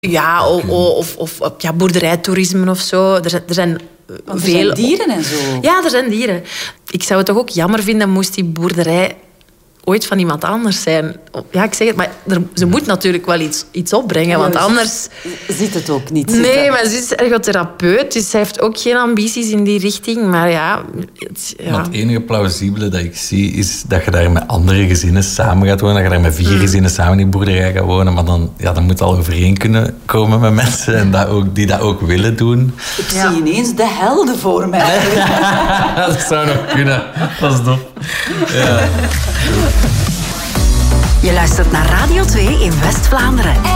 Ja, of boerderijtoerisme of zo. Er zijn veel... Er zijn dieren en zo. Ja, er zijn dieren. Ik zou het toch ook jammer vinden moest die boerderij ooit van iemand anders zijn. Ja, ik zeg het, maar ze moet natuurlijk wel iets opbrengen, want anders... Ziet het ook niet Nee, zitten. maar ze is ergotherapeut, dus zij heeft ook geen ambities in die richting. Maar ja... Want het enige plausibele dat ik zie, is dat je daar met andere gezinnen samen gaat wonen. Dat je daar met 4 gezinnen samen in die boerderij gaat wonen. Maar dan moet al overeen kunnen komen met mensen en die dat ook willen doen. Ik zie ineens de helden voor mij. Dat zou nog kunnen. Dat is dom. Ja. Je luistert naar Radio 2 in West-Vlaanderen.